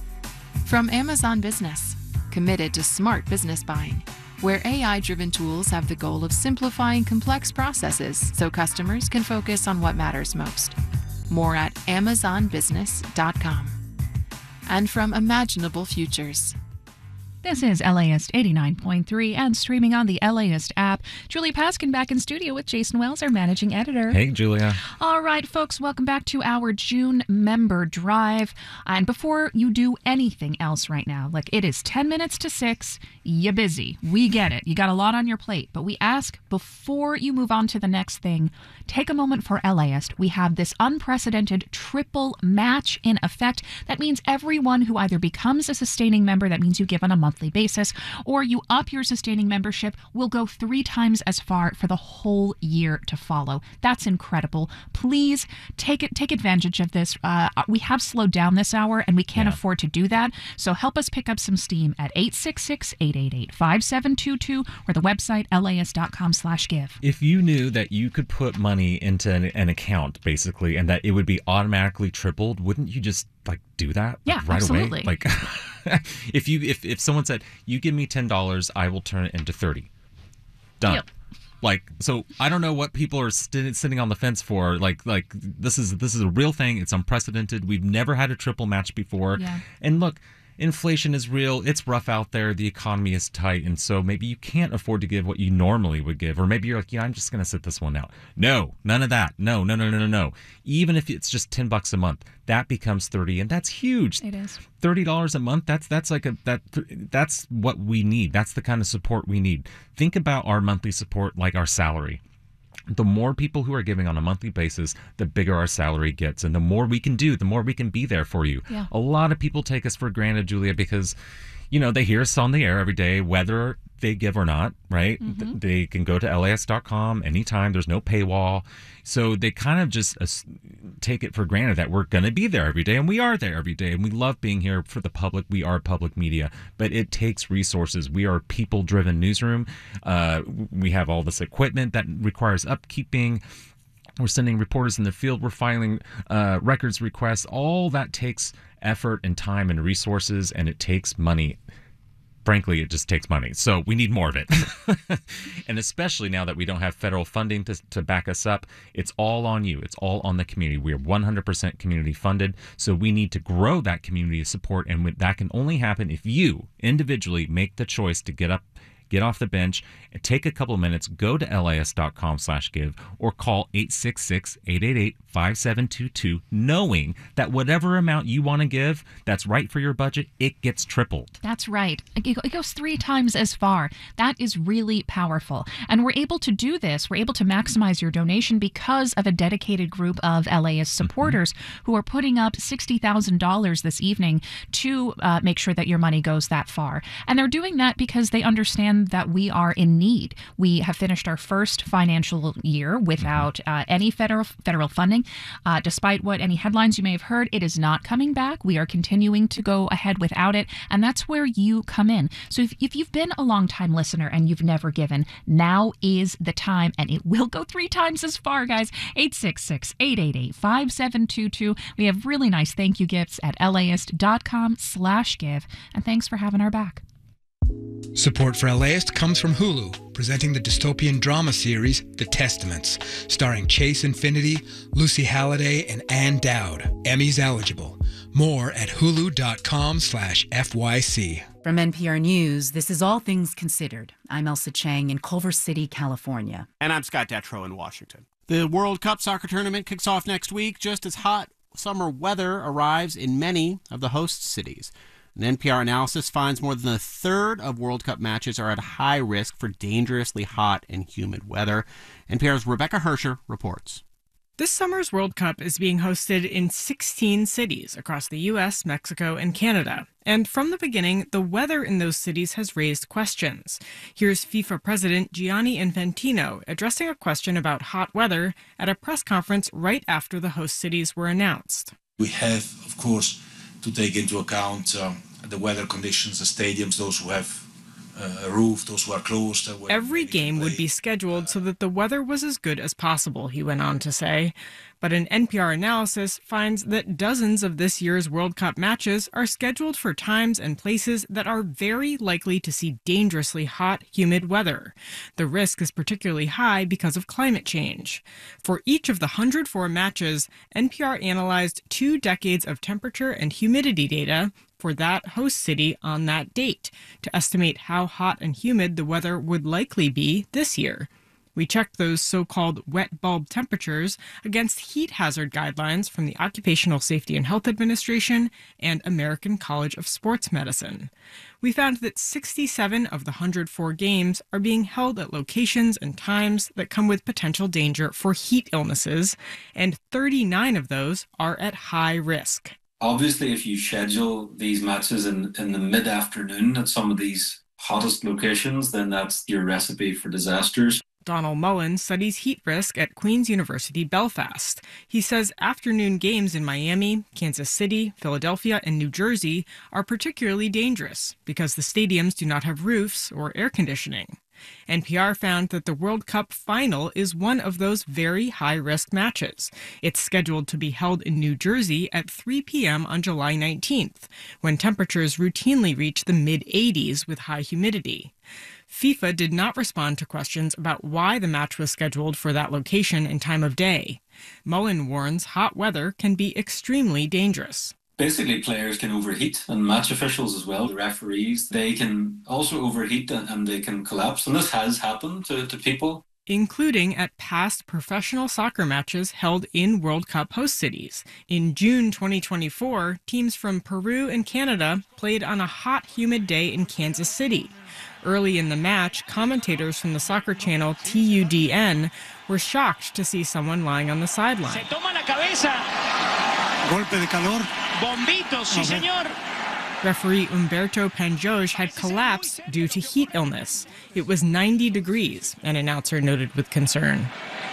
From Amazon Business, committed to smart business buying, where AI-driven tools have the goal of simplifying complex processes so customers can focus on what matters most. More at amazonbusiness.com. And from Imaginable Futures. This is LAist 89.3 and streaming on the LAist app. Julia Paskin back in studio with Jason Wells, our managing editor. Hey, Julia. All right, folks, welcome back to our June member drive. And before you do anything else right now, like it is 10 minutes to 6, you're busy. We get it. You got a lot on your plate. But we ask before you move on to the next thing, take a moment for LAist. We have this unprecedented triple match in effect. That means everyone who either becomes a sustaining member, that means you give on a monthly basis, or you up your sustaining membership, will go 3 times as far for the whole year to follow. That's incredible. Please take advantage of this. We have slowed down this hour and we can't afford to do that. So help us pick up some steam at 866-888-5722 or the website laist.com/give. If you knew that you could put money into an account basically and that it would be automatically tripled, wouldn't you just do that right absolutely. away? If someone said, you give me $10, I will turn it into 30. Done. Yep. So I don't know what people are sitting on the fence for. This is a real thing. It's unprecedented. We've never had a triple match before. Yeah. And look, inflation is real. It's rough out there. The economy is tight. And so maybe you can't afford to give what you normally would give. Or maybe you're like, I'm just going to sit this one out. No, none of that. No. Even if it's just $10 a month, that becomes 30. And that's huge. It is. $30 a month. That's what we need. That's the kind of support we need. Think about our monthly support like our salary. The more people who are giving on a monthly basis, the bigger our salary gets. And the more we can do, the more we can be there for you. Yeah. A lot of people take us for granted, Julia, because, they hear us on the air every day, whether they give or not, right? They can go to LAist.com anytime. There's no paywall. So they kind of just take it for granted that we're going to be there every day, and we are there every day, and we love being here for the public. We are public media, but it takes resources. We are a people-driven newsroom. We have all this equipment that requires upkeeping. We're sending reporters in the field. We're filing records requests. All that takes effort and time and resources, and it takes money. Frankly, it just takes money. So we need more of it. And especially now that we don't have federal funding to back us up, it's all on you. It's all on the community. We are 100% community funded. So we need to grow that community support. And that can only happen if you individually make the choice to get off the bench and take a couple of minutes, go to LAist.com/give or call 866-888-5722, knowing that whatever amount you want to give that's right for your budget, it gets tripled. That's right. It goes 3 times as far. That is really powerful. And we're able to do this. We're able to maximize your donation because of a dedicated group of LAist supporters who are putting up $60,000 this evening to make sure that your money goes that far. And they're doing that because they understand that we are in need. We have finished our first financial year without any federal funding. Despite what any headlines you may have heard, it is not coming back. We are continuing to go ahead without it, and that's where you come in. So if you've been a long-time listener and you've never given, now is the time, and it will go 3 times as far, guys. 866-888-5722. We have really nice thank you gifts at LAist.com/give, and thanks for having our back. Support for LAist comes from Hulu, presenting the dystopian drama series The Testaments, starring Chase Infinity, Lucy Halliday, and Ann Dowd. Emmys eligible. More at hulu.com/FYC. From NPR News, this is All Things Considered. I'm Elsa Chang in Culver City, California. And I'm Scott Detrow in Washington. The World Cup soccer tournament kicks off next week just as hot summer weather arrives in many of the host cities. An NPR analysis finds more than a third of World Cup matches are at high risk for dangerously hot and humid weather. NPR's Rebecca Hersher reports. This summer's World Cup is being hosted in 16 cities across the U.S., Mexico, and Canada. And from the beginning, the weather in those cities has raised questions. Here's FIFA President Gianni Infantino addressing a question about hot weather at a press conference right after the host cities were announced. We have, of course, to take into account the weather conditions, the stadiums, those who have a roof, those who are closed. Every game would be scheduled so that the weather was as good as possible, he went on to say. But an NPR analysis finds that dozens of this year's World Cup matches are scheduled for times and places that are very likely to see dangerously hot, humid weather. The risk is particularly high because of climate change. For each of the 104 matches, NPR analyzed 2 decades of temperature and humidity data for that host city on that date to estimate how hot and humid the weather would likely be this year. We checked those so-called wet bulb temperatures against heat hazard guidelines from the Occupational Safety and Health Administration and American College of Sports Medicine. We found that 67 of the 104 games are being held at locations and times that come with potential danger for heat illnesses, and 39 of those are at high risk. Obviously, if you schedule these matches in the mid-afternoon at some of these hottest locations, then that's your recipe for disasters. Donald Mullen studies heat risk at Queen's University Belfast. He says afternoon games in Miami, Kansas City, Philadelphia, and New Jersey are particularly dangerous because the stadiums do not have roofs or air conditioning. NPR found that the World Cup final is one of those very high-risk matches. It's scheduled to be held in New Jersey at 3 p.m. on July 19th, when temperatures routinely reach the mid-80s with high humidity. FIFA did not respond to questions about why the match was scheduled for that location and time of day. Mullen warns hot weather can be extremely dangerous. Basically, players can overheat, and match officials as well, the referees, they can also overheat and they can collapse. And this has happened to people. Including at past professional soccer matches held in World Cup host cities. In June 2024, teams from Peru and Canada played on a hot, humid day in Kansas City. Early in the match, commentators from the soccer channel TUDN were shocked to see someone lying on the sideline. Se toma la cabeza. Golpe de calor. Bombitos, sí, señor. Referee Umberto Panjoj had collapsed due to heat illness. It was 90 degrees, an announcer noted with concern.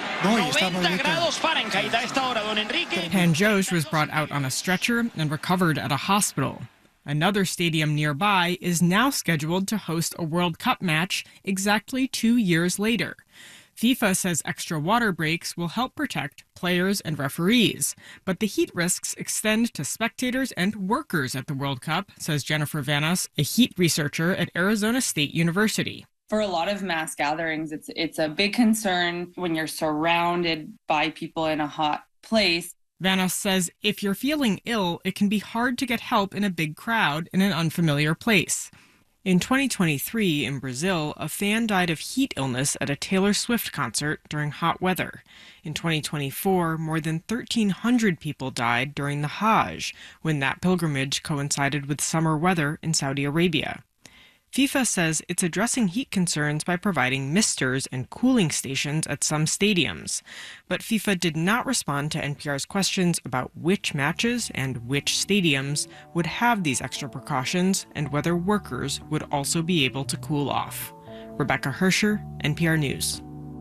Panjoj was brought out on a stretcher and recovered at a hospital. Another stadium nearby is now scheduled to host a World Cup match exactly 2 years later. FIFA says extra water breaks will help protect players and referees, but the heat risks extend to spectators and workers at the World Cup, says Jennifer Vanas, a heat researcher at Arizona State University. For a lot of mass gatherings, it's a big concern when you're surrounded by people in a hot place. Vanas says if you're feeling ill, it can be hard to get help in a big crowd in an unfamiliar place. In 2023, in Brazil, a fan died of heat illness at a Taylor Swift concert during hot weather. In 2024, more than 1,300 people died during the Hajj, when that pilgrimage coincided with summer weather in Saudi Arabia. FIFA says it's addressing heat concerns by providing misters and cooling stations at some stadiums. But FIFA did not respond to NPR's questions about which matches and which stadiums would have these extra precautions and whether workers would also be able to cool off. Rebecca Hersher, NPR News.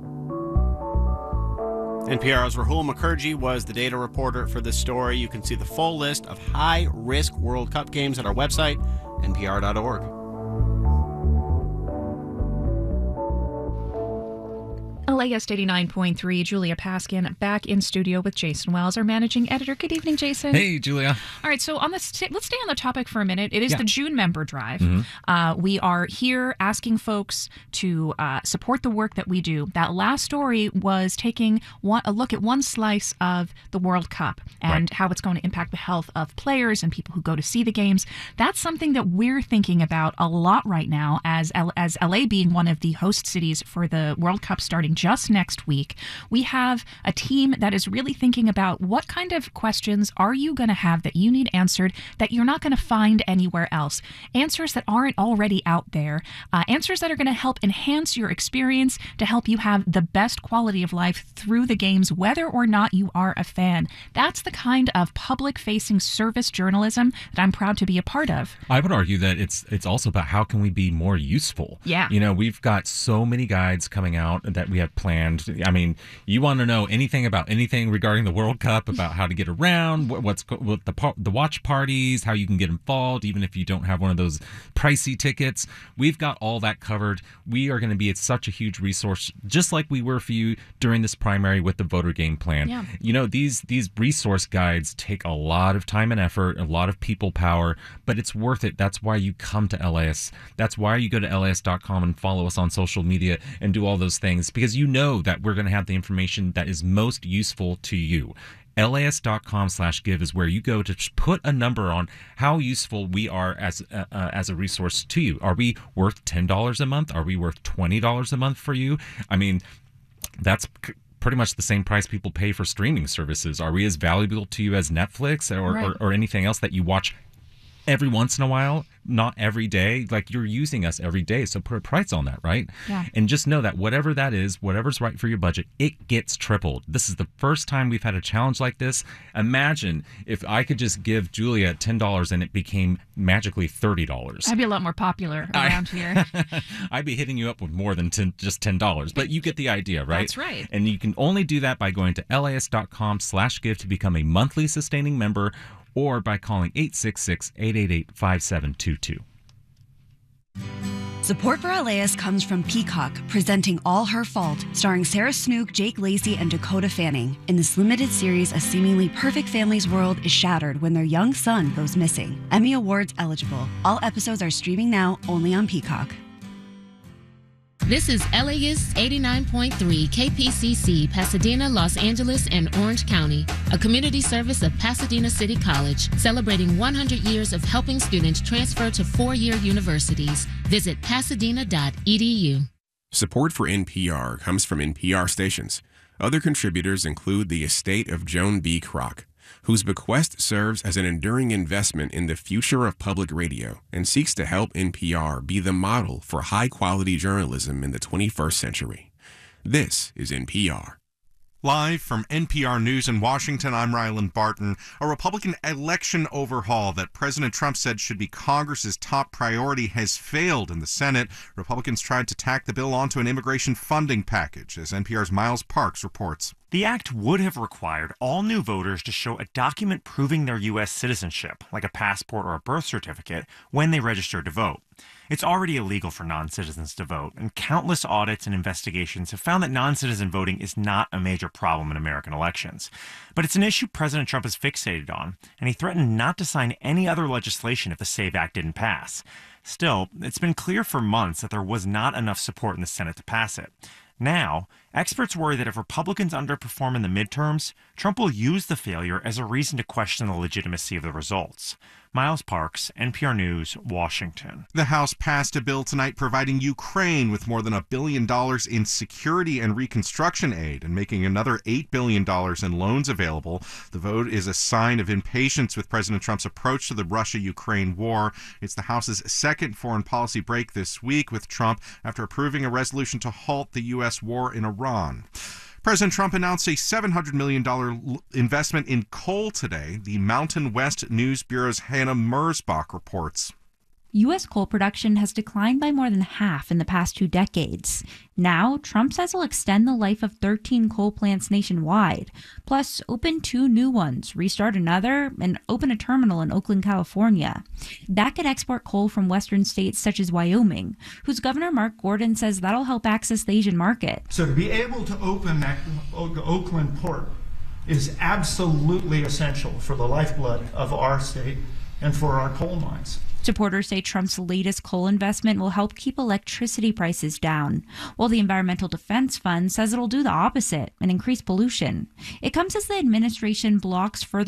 NPR's Rahul Mukherjee was the data reporter for this story. You can see the full list of high-risk World Cup games at our website, npr.org. LAist 89.3, Julia Paskin, back in studio with Jason Wells, our managing editor. Good evening, Jason. Hey, Julia. All right, so let's stay on the topic for a minute. It is the June member drive. Mm-hmm. We are here asking folks to support the work that we do. That last story was taking a look at one slice of the World Cup and how it's going to impact the health of players and people who go to see the games. That's something that we're thinking about a lot right now as LA being one of the host cities for the World Cup starting just next week. We have a team that is really thinking about what kind of questions are you going to have that you need answered that you're not going to find anywhere else. Answers that aren't already out there. Answers that are going to help enhance your experience to help you have the best quality of life through the games, whether or not you are a fan. That's the kind of public-facing service journalism that I'm proud to be a part of. I would argue that it's also about how can we be more useful. Yeah. You know, we've got so many guides coming out that we have planned. I mean, you want to know anything about anything regarding the World Cup, about how to get around, what the watch parties, how you can get involved, even if you don't have one of those pricey tickets. We've got all that covered. We are going to be such a huge resource, just like we were for you during this primary with the voter game plan. Yeah. You know, these resource guides take a lot of time and effort, a lot of people power, but it's worth it. That's why you come to LAist. That's why you go to LAist.com and follow us on social media and do all those things, because you know that we're going to have the information that is most useful to you. LAist.com/give is where you go to put a number on how useful we are as a resource to you. Are we worth $10 a month? Are we worth $20 a month for you? I mean, that's pretty much the same price people pay for streaming services. Are we as valuable to you as Netflix or anything else that you watch every once in a while, not every day? Like, you're using us every day, so put a price on that, right? Yeah. And just know that whatever that is, whatever's right for your budget, it gets tripled. This is the first time we've had a challenge like this. Imagine if I could just give Julia $10 and it became magically $30. I'd be a lot more popular around here. I'd be hitting you up with more than just $10, but you get the idea, right? That's right. And you can only do that by going to LAist.com/give to become a monthly sustaining member, or by calling 866-888-5722. Support for LAist comes from Peacock, presenting All Her Fault, starring Sarah Snook, Jake Lacy, and Dakota Fanning. In this limited series, a seemingly perfect family's world is shattered when their young son goes missing. Emmy Awards eligible. All episodes are streaming now, only on Peacock. This is LAist 89.3 KPCC, Pasadena, Los Angeles, and Orange County, a community service of Pasadena City College, celebrating 100 years of helping students transfer to four-year universities. Visit pasadena.edu. Support for NPR comes from NPR stations. Other contributors include the estate of Joan B. Kroc, whose bequest serves as an enduring investment in the future of public radio and seeks to help NPR be the model for high-quality journalism in the 21st century. This is NPR. Live from NPR News in Washington, I'm Ryland Barton. A Republican election overhaul that President Trump said should be Congress's top priority has failed in the Senate. Republicans tried to tack the bill onto an immigration funding package, as NPR's Miles Parks reports. The act would have required all new voters to show a document proving their U.S. citizenship, like a passport or a birth certificate, when they registered to vote. It's already illegal for non-citizens to vote, and countless audits and investigations have found that non-citizen voting is not a major problem in American elections. But it's an issue President Trump is fixated on, and he threatened not to sign any other legislation if the SAVE Act didn't pass. Still, it's been clear for months that there was not enough support in the Senate to pass it. Now, experts worry that if Republicans underperform in the midterms, Trump will use the failure as a reason to question the legitimacy of the results. Miles Parks, NPR News, Washington. The House passed a bill tonight providing Ukraine with more than $1 billion in security and reconstruction aid and making another $8 billion in loans available. The vote is a sign of impatience with President Trump's approach to the Russia-Ukraine war. It's the House's second foreign policy break this week, with Trump after approving a resolution to halt the U.S. war in Iran. President Trump announced a $700 million investment in coal today. The Mountain West News Bureau's Hannah Mersbach reports. U.S. coal production has declined by more than half in the past 2 decades. Now, Trump says he'll extend the life of 13 coal plants nationwide, plus open 2 new ones, restart another, and open a terminal in Oakland, California. That could export coal from western states such as Wyoming, whose Governor Mark Gordon says that'll help access the Asian market. So to be able to open that Oakland port is absolutely essential for the lifeblood of our state and for our coal mines. Supporters say Trump's latest coal investment will help keep electricity prices down, while the Environmental Defense Fund says it'll do the opposite and increase pollution. It comes as the administration blocks further